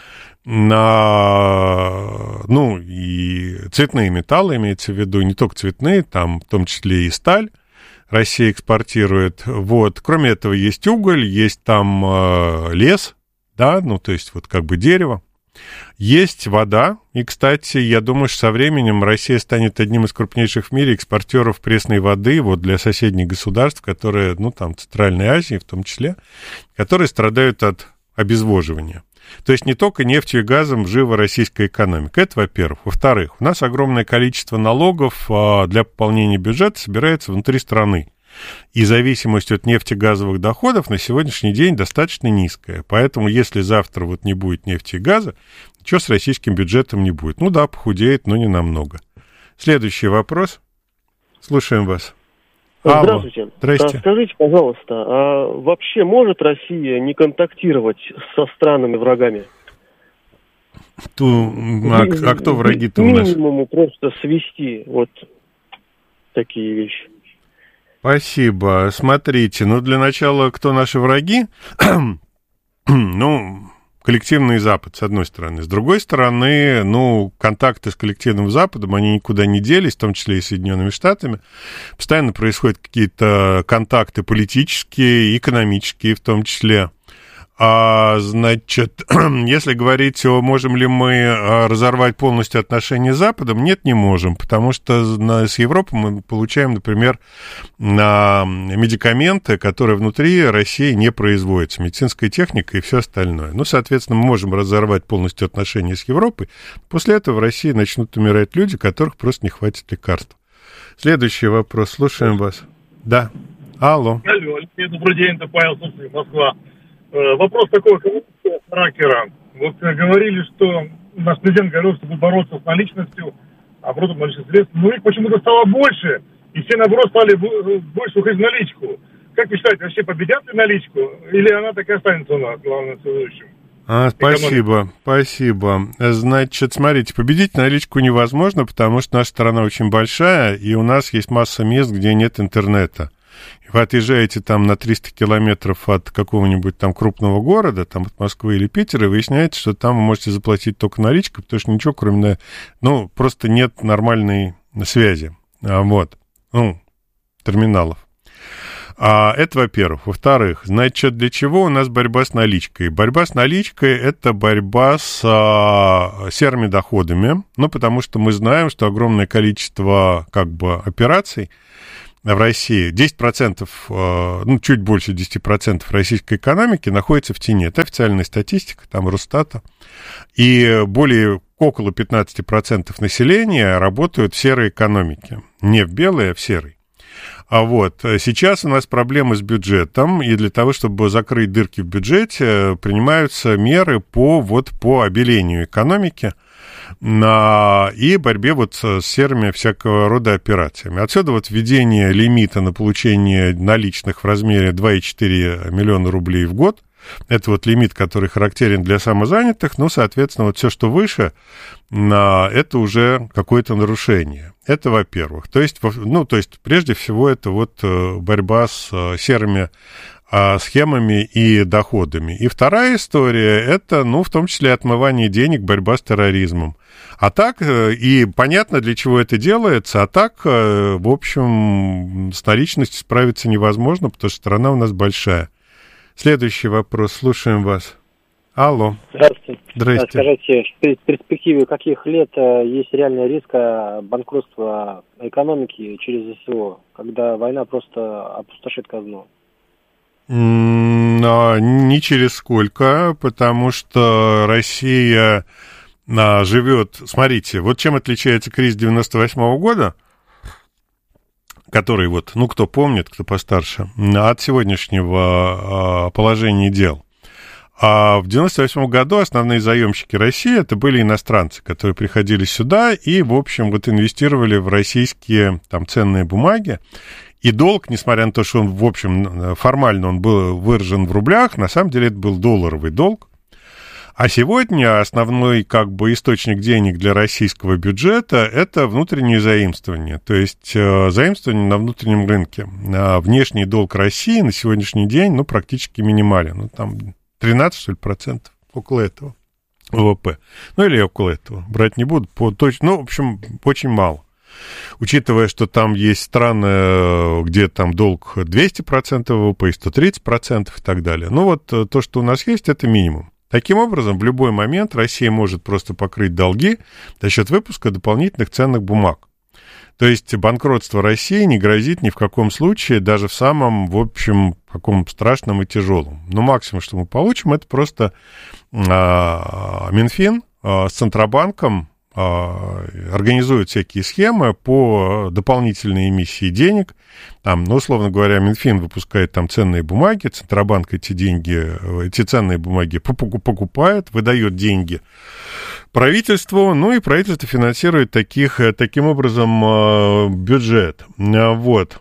на, ну, и цветные металлы, имеется в виду, не только цветные, там, в том числе и сталь Россия экспортирует, вот. Кроме этого есть уголь, есть там э, лес, да, ну, то есть вот как бы дерево. Есть вода, и, кстати, я думаю, что со временем Россия станет одним из крупнейших в мире экспортеров пресной воды вот для соседних государств, которые, ну, там, Центральной Азии в том числе, которые страдают от обезвоживания. То есть не только нефтью и газом жива российская экономика, это во-первых. Во-вторых, у нас огромное количество налогов для пополнения бюджета собирается внутри страны. И зависимость от нефтегазовых доходов на сегодняшний день достаточно низкая. Поэтому, если завтра вот не будет нефти и газа, ничего с российским бюджетом не будет. Ну да, похудеет, но не намного. Следующий вопрос. Слушаем вас. Здравствуйте. Алло. Здрасте. А скажите, пожалуйста, а вообще может Россия не контактировать со странами-врагами? Ту, а, а кто враги-то у нас? Минимуму просто свести вот такие вещи. Спасибо. Смотрите, ну, для начала, кто наши враги? Ну, коллективный Запад, с одной стороны. С другой стороны, ну, контакты с коллективным Западом, они никуда не делись, в том числе и с Соединенными Штатами. Постоянно происходят какие-то контакты политические, экономические в том числе. А, значит, если говорить о можем ли мы разорвать полностью отношения с Западом, нет, не можем, потому что с Европой мы получаем, например, медикаменты, которые внутри России не производятся, медицинская техника и все остальное. Ну, соответственно, мы можем разорвать полностью отношения с Европой. После этого в России начнут умирать люди, которых просто не хватит лекарств. Следующий вопрос. Слушаем вас. Да. Алло. Алло, добрый день, это Павел Суслов, Москва. Вопрос такой характера. Вот говорили, что наш президент говорил, что будет бороться с наличностью, а оборотом наличных средств. Но их почему-то стало больше, и все, наоборот, стали больше уходить в наличку. Как вы считаете, вообще победят ли наличку, или она так и останется у нас, главным следующим? А, спасибо, спасибо. Значит, смотрите, победить наличку невозможно, потому что наша страна очень большая, и у нас есть масса мест, где нет интернета. И вы отъезжаете там на триста километров от какого-нибудь там крупного города, там от Москвы или Питера, и выясняете, что там вы можете заплатить только наличкой, потому что ничего, кроме, ну, просто нет нормальной связи, вот, ну, терминалов. А, это, во-первых. Во-вторых, значит, для чего у нас борьба с наличкой? Борьба с наличкой – это борьба с а, серыми доходами, ну, потому что мы знаем, что огромное количество, как бы, операций в России, десять процентов, а, ну, чуть больше десять процентов российской экономики находится в тени. Это официальная статистика, там, Росстата. И более, около пятнадцать процентов населения работают в серой экономике. Не в белой, а в серой. А вот сейчас у нас проблемы с бюджетом, и для того, чтобы закрыть дырки в бюджете, принимаются меры по, вот, по обелению экономики на, и борьбе вот с серыми всякого рода операциями. Отсюда вот введение лимита на получение наличных в размере два и четыре миллиона рублей в год. Это вот лимит, который характерен для самозанятых, ну, соответственно, вот все, что выше, это уже какое-то нарушение. Это, во-первых. То есть, ну, то есть, прежде всего, это вот борьба с серыми схемами и доходами. И вторая история, это, ну, в том числе отмывание денег, борьба с терроризмом. А так, и понятно, для чего это делается, а так, в общем, с наличностью справиться невозможно, потому что страна у нас большая. Следующий вопрос. Слушаем вас. Алло. Здравствуйте. Здрасте. Скажите, в перспективе каких лет есть реальный риск банкротства экономики через СВО, когда война просто опустошит казну? Не через сколько, потому что Россия живет... Смотрите, вот чем отличается кризис девяносто восьмого года, который вот, ну, кто помнит, кто постарше, от сегодняшнего положения дел. А в девяносто восьмом году основные заемщики России это были иностранцы, которые приходили сюда и, в общем, вот инвестировали в российские там ценные бумаги. И долг, несмотря на то, что он, в общем, формально он был выражен в рублях, на самом деле это был долларовый долг. А сегодня основной, как бы, источник денег для российского бюджета – это внутренние заимствования, то есть э, заимствования на внутреннем рынке. А внешний долг России на сегодняшний день, ну, практически минимален, ну, там тринадцать, что ли, процентов, около этого ВВП. Ну, или около этого, брать не буду, по, точно, ну, в общем, очень мало. Учитывая, что там есть страны, где там долг двести процентов ВВП, сто тридцать процентов и так далее. Ну, вот то, что у нас есть, это минимум. Таким образом, в любой момент Россия может просто покрыть долги за счет выпуска дополнительных ценных бумаг. То есть банкротство России не грозит ни в каком случае, даже в самом, в общем, каком страшном и тяжелом. Но максимум, что мы получим, это просто а, Минфин а, с Центробанком а, организуют всякие схемы по дополнительной эмиссии денег. Там, ну, условно говоря, Минфин выпускает там ценные бумаги, Центробанк эти деньги, эти ценные бумаги покупает, выдает деньги правительству, ну и правительство финансирует таких, таким образом бюджет. Вот.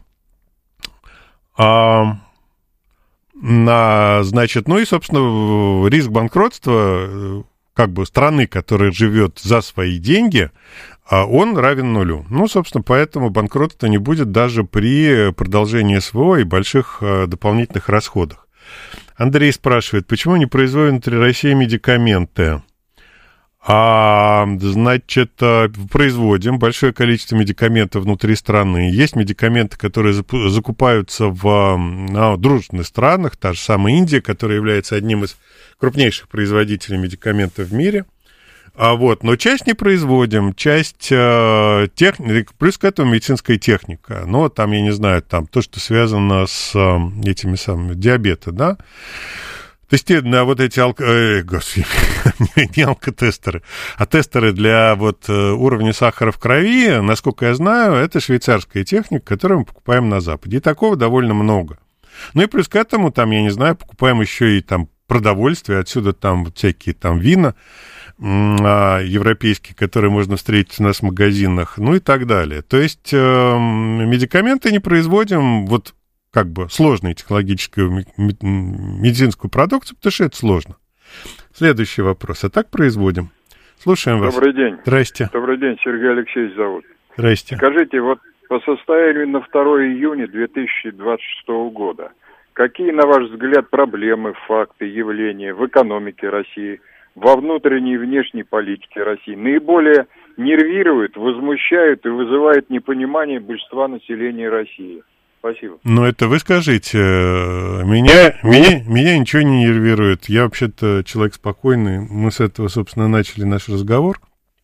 А, на, значит, ну и, собственно, риск банкротства как бы страны, которая живет за свои деньги, он равен нулю. Ну, собственно, поэтому банкротства не будет даже при продолжении СВО и больших дополнительных расходах. Андрей спрашивает, почему не производят внутри России медикаменты? А, значит, производим большое количество медикаментов внутри страны. Есть медикаменты, которые закупаются в ну, дружественных странах, та же самая Индия, которая является одним из крупнейших производителей медикаментов в мире. А вот, но часть не производим, часть э, техники, плюс к этому медицинская техника. Ну, там, я не знаю, там то, что связано с э, этими самыми диабетом, да. Тестирование на вот эти алко... э, господи, не алкотестеры, а тестеры для вот уровня сахара в крови, насколько я знаю, это швейцарская техника, которую мы покупаем на Западе. И такого довольно много. Ну и плюс к этому, там, я не знаю, покупаем еще и там продовольствие, отсюда там вот всякие там вина европейские, которые можно встретить у нас в магазинах, ну и так далее. То есть э, медикаменты не производим, вот как бы сложную технологическую медицинскую продукцию, потому что это сложно. Следующий вопрос. А так производим. Слушаем вас. Добрый день. Здрасте. Добрый день, Сергей Алексеевич зовут. Здрасте. Скажите, вот по состоянию на второе июня две тысячи двадцать шестого года, какие, на ваш взгляд, проблемы, факты, явления в экономике России, во внутренней и внешней политике России наиболее нервируют, возмущают и вызывают непонимание большинства населения России? Спасибо. Ну, это вы скажите. Меня, меня, меня ничего не нервирует. Я вообще-то человек спокойный. Мы с этого, собственно, начали наш разговор.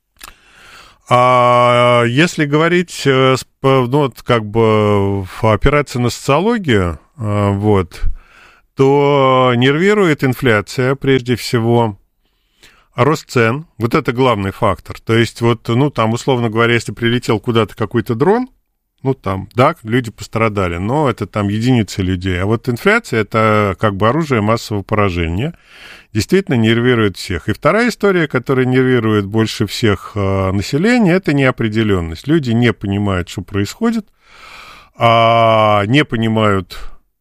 А если говорить, ну, вот, как бы, операция на социологию, вот, то нервирует инфляция, прежде всего, рост цен. Вот это главный фактор. То есть, вот, ну, там, условно говоря, если прилетел куда-то какой-то дрон, ну, там, да, люди пострадали, но это там единицы людей. А вот инфляция – это как бы оружие массового поражения. Действительно нервирует всех. И вторая история, которая нервирует больше всех э, населения, это неопределенность. Люди не понимают, что происходит, а не понимают,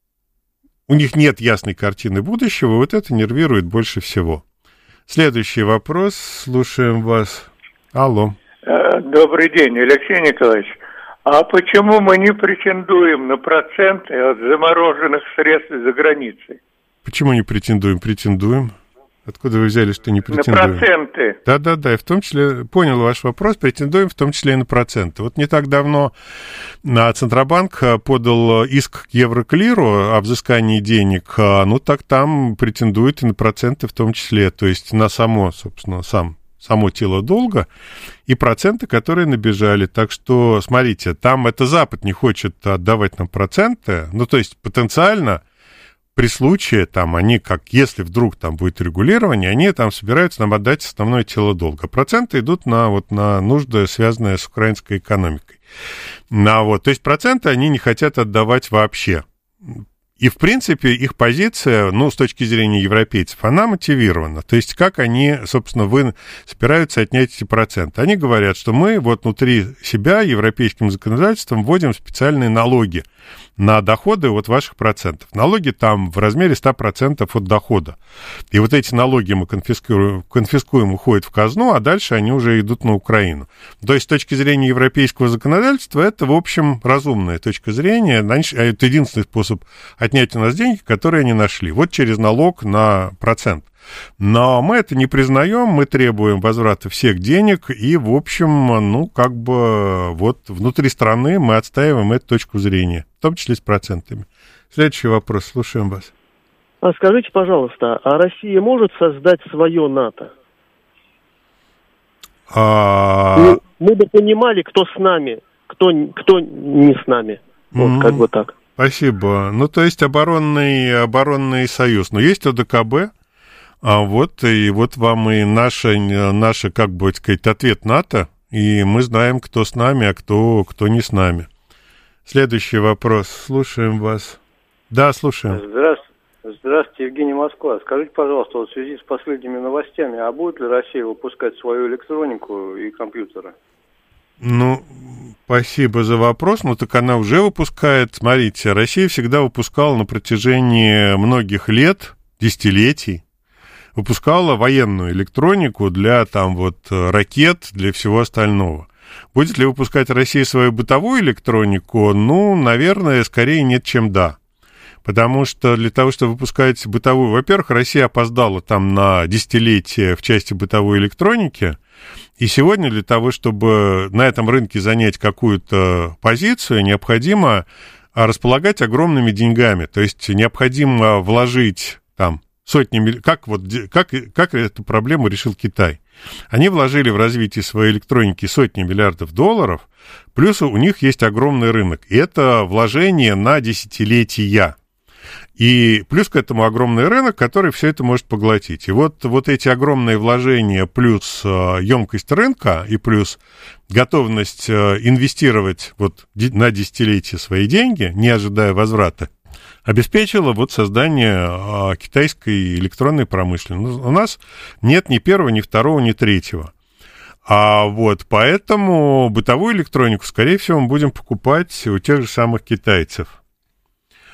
у них нет ясной картины будущего, вот это нервирует больше всего. Следующий вопрос, слушаем вас. Алло. Добрый день, Алексей Николаевич. А почему мы не претендуем на проценты от замороженных средств за границей? Почему не претендуем? Претендуем. Откуда вы взяли, что не претендуем? На проценты. Да-да-да, и в том числе, понял ваш вопрос, претендуем в том числе и на проценты. Вот не так давно Центробанк подал иск к Евроклиру о взыскании денег, ну так там претендует и на проценты в том числе, то есть на само, собственно, сам само тело долга и проценты, которые набежали. Так что, смотрите, там это Запад не хочет отдавать нам проценты, ну, то есть потенциально при случае, там, они, как если вдруг там будет регулирование, они там собираются нам отдать основное тело долга. Проценты идут на, вот, на нужды, связанные с украинской экономикой. На, вот, то есть проценты они не хотят отдавать вообще. И, в принципе, их позиция, ну, с точки зрения европейцев, она мотивирована. То есть, как они, собственно, вы собираются отнять эти проценты. Они говорят, что мы вот внутри себя европейским законодательством вводим специальные налоги на доходы от ваших процентов. Налоги там в размере сто процентов от дохода. И вот эти налоги мы конфискуем, конфискуем, уходят в казну, а дальше они уже идут на Украину. То есть, с точки зрения европейского законодательства, это, в общем, разумная точка зрения. Это единственный способ отнять у нас деньги, которые они нашли. Вот через налог на процент. Но мы это не признаем, мы требуем возврата всех денег, и, в общем, ну, как бы, вот внутри страны мы отстаиваем эту точку зрения, в том числе с процентами. Следующий вопрос, слушаем вас. А скажите, пожалуйста, а Россия может создать свое НАТО? А... Мы, мы бы понимали, кто с нами, кто, кто не с нами. Вот, mm-hmm. как бы так. Спасибо. Ну, то есть оборонный, оборонный союз. Но есть ОДКБ. А вот, и вот вам и наша, наша, как бы сказать, ответ НАТО, и мы знаем, кто с нами, а кто, кто не с нами. Следующий вопрос. Слушаем вас. Да, слушаем. Здравствуйте, Здравствуйте, Евгений, Москва. Скажите, пожалуйста, вот в связи с последними новостями, а будет ли Россия выпускать свою электронику и компьютеры? Ну, спасибо за вопрос. Ну, так она уже выпускает. Смотрите, Россия всегда выпускала на протяжении многих лет, десятилетий, выпускала военную электронику для там вот ракет, для всего остального. Будет ли выпускать Россия свою бытовую электронику? Ну, наверное, скорее нет, чем да. Потому что для того, чтобы выпускать бытовую... Во-первых, Россия опоздала там на десятилетие в части бытовой электроники. И сегодня для того, чтобы на этом рынке занять какую-то позицию, необходимо располагать огромными деньгами. То есть необходимо вложить там сотни миллионов... Как, вот, как, как эту проблему решил Китай? Они вложили в развитие своей электроники сотни миллиардов долларов, плюс у них есть огромный рынок. И это вложение на десятилетия. И плюс к этому огромный рынок, который все это может поглотить. И вот, вот эти огромные вложения, плюс э, емкость рынка, и плюс готовность э, инвестировать вот на десятилетия свои деньги, не ожидая возврата, обеспечило вот создание э, китайской электронной промышленности. У нас нет ни первого, ни второго, ни третьего. А вот поэтому бытовую электронику, скорее всего, мы будем покупать у тех же самых китайцев.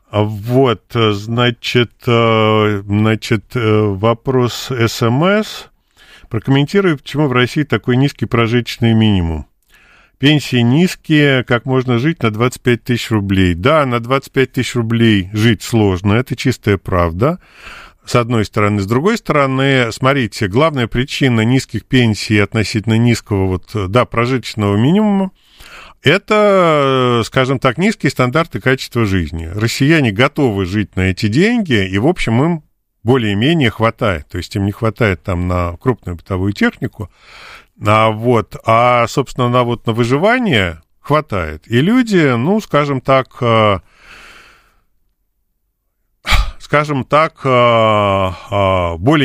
Вот, значит, значит, вопрос СМС. Прокомментирую, почему в России такой низкий прожиточный минимум. Пенсии низкие, как можно жить на двадцать пять тысяч рублей? Да, на двадцать пять тысяч рублей жить сложно, это чистая правда, с одной стороны. С другой стороны, смотрите, главная причина низких пенсий относительно низкого, вот, да, прожиточного минимума, это, скажем так, низкие стандарты качества жизни. Россияне готовы жить на эти деньги, и, в общем, им более-менее хватает. То есть им не хватает там на крупную бытовую технику, а, вот, а собственно, на, вот, на выживание хватает. И люди, ну, скажем так, скажем так, более